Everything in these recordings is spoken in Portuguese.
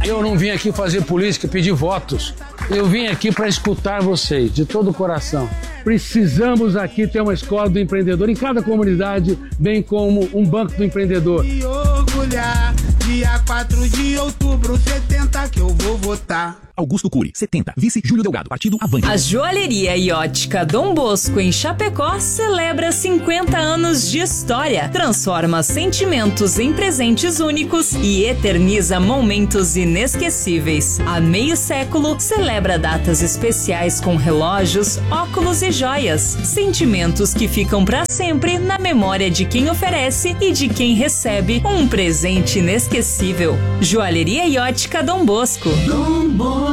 Eu não vim aqui fazer política e pedir votos. Eu vim aqui para escutar vocês, de todo o coração. Precisamos aqui ter uma escola do empreendedor em cada comunidade, bem como um banco do empreendedor. E orgulhar, dia 4 de outubro, 70 que eu vou votar. Augusto Cury, 70. Vice Júlio Delgado, partido Avante. A Joalheria e Ótica Dom Bosco, em Chapecó, celebra 50 anos de história. Transforma sentimentos em presentes únicos e eterniza momentos inesquecíveis. Há meio século, celebra datas especiais com relógios, óculos e joias. Sentimentos que ficam para sempre na memória de quem oferece e de quem recebe um presente inesquecível. Joalheria e Ótica Dom Bosco. Dom Bosco.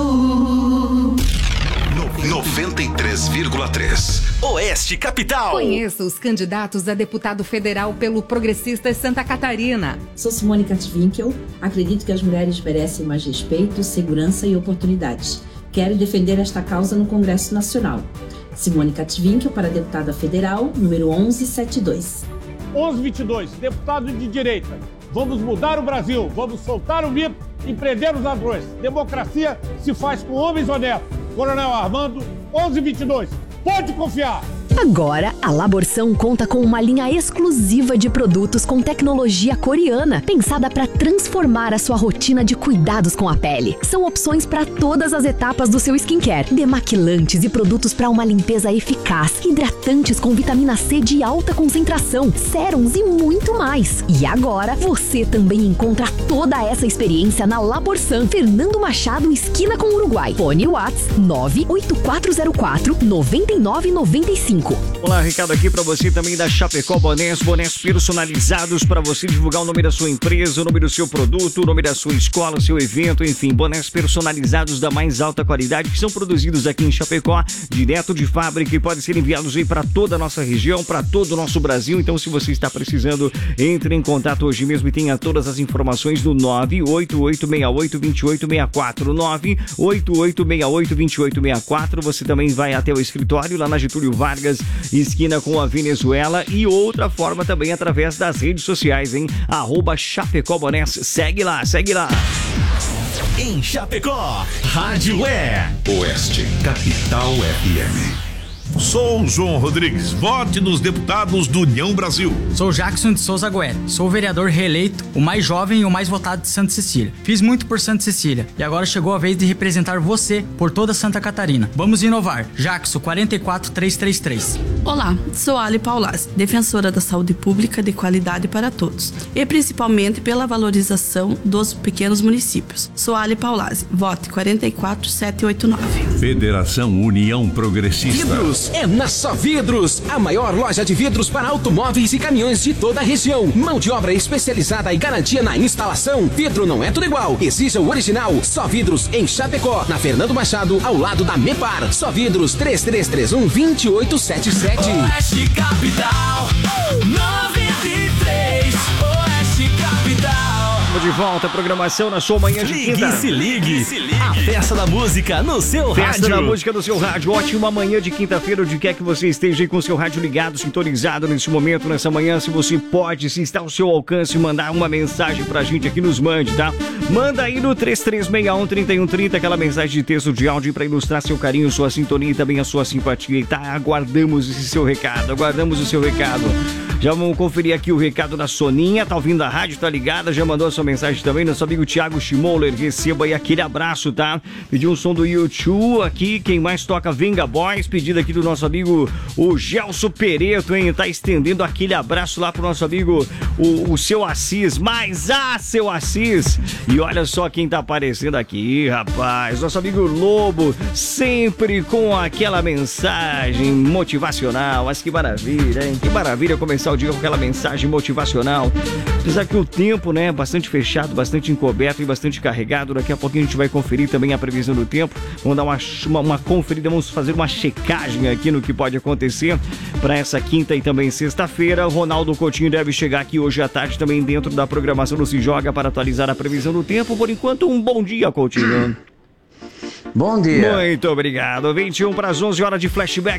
93,3 Oeste Capital. Conheça os candidatos a deputado federal pelo Progressistas Santa Catarina. Sou Simone Katwinkel. Acredito que as mulheres merecem mais respeito, segurança e oportunidades. Quero defender esta causa no Congresso Nacional. Simone Katwinkel para deputada federal, número 1172. 1122, deputado de direita. Vamos mudar o Brasil, vamos soltar o mito e prender os ladrões. Democracia se faz com homens honestos. Coronel Armando, 1122. Pode confiar! Agora, a Laborsan conta com uma linha exclusiva de produtos com tecnologia coreana, pensada para transformar a sua rotina de cuidados com a pele. São opções para todas as etapas do seu skincare, demaquilantes e produtos para uma limpeza eficaz, hidratantes com vitamina C de alta concentração, sérums e muito mais. E agora, você também encontra toda essa experiência na Laborsan, Fernando Machado, esquina com Uruguai. Fone WhatsApp 98404-9995. Olá, recado aqui pra você também da Chapecó Bonés personalizados pra você divulgar o nome da sua empresa, o nome do seu produto, o nome da sua escola, seu evento, enfim, bonés personalizados da mais alta qualidade que são produzidos aqui em Chapecó, direto de fábrica e podem ser enviados aí pra toda a nossa região, pra todo o nosso Brasil. Então, se você está precisando, entre em contato hoje mesmo e tenha todas as informações no 988682864, 988682864. Você também vai até o escritório lá na Getúlio Vargas, esquina com a Venezuela, e outra forma também através das redes sociais, hein? @Chapecó Bonés. Segue lá, segue lá. Em Chapecó, Rádio Oeste Capital FM. Sou João Rodrigues, vote nos deputados do União Brasil. Sou Jackson de Souza Goelli, sou o vereador reeleito, o mais jovem e o mais votado de Santa Cecília. Fiz muito por Santa Cecília e agora chegou a vez de representar você por toda Santa Catarina. Vamos inovar. Jackson 44333. Olá, sou Ali Paulazzi, defensora da saúde pública de qualidade para todos e principalmente pela valorização dos pequenos municípios. Sou Ali Paulazzi, vote 44789. Federação União Progressista. Vidros é na Só Vidros, a maior loja de vidros para automóveis e caminhões de toda a região. Mão de obra especializada e garantia na instalação. Vidro não é tudo igual, exija o original. Só Vidros em Chapecó, na Fernando Machado, ao lado da Mepar. Só Vidros 3331-2877. Oeste Capital 93. Oeste Capital. Estamos de volta, programação na sua manhã de quinta. Se ligue. A festa da música no seu rádio. Festa da música no seu rádio. Ótima manhã de quinta-feira, onde quer que você esteja aí com o seu rádio ligado, sintonizado nesse momento, nessa manhã. Se você pode, se está ao seu alcance, mandar uma mensagem pra gente aqui, nos mande, tá? Manda aí no 3361-3130 aquela mensagem de texto, de áudio pra ilustrar seu carinho, sua sintonia e também a sua simpatia, tá? Aguardamos esse seu recado, aguardamos o seu recado. Já vamos conferir aqui o recado da Soninha, tá ouvindo a rádio, tá ligada, já mandou a sua mensagem também, nosso amigo Thiago Schmoller, receba aí aquele abraço, tá? Pediu um som do YouTube aqui, quem mais toca Venga Boys, pedido aqui do nosso amigo o Gelson Pereto, hein? Tá estendendo aquele abraço lá pro nosso amigo o seu Assis, seu Assis. E olha só quem tá aparecendo aqui, rapaz, nosso amigo Lobo, sempre com aquela mensagem motivacional. Mas que maravilha, hein? Que maravilha começar o dia com aquela mensagem motivacional. Apesar que o tempo, né, é bastante fechado, bastante encoberto e bastante carregado. Daqui a pouquinho a gente vai conferir também a previsão do tempo. Vamos dar uma conferida, vamos fazer uma checagem aqui no que pode acontecer para essa quinta e também sexta-feira. Ronaldo Coutinho deve chegar aqui hoje à tarde também dentro da programação do Se Joga para atualizar a previsão do tempo. Por enquanto, um bom dia, Coutinho. Bom dia. Muito obrigado. 21 para as 11 horas de flashback.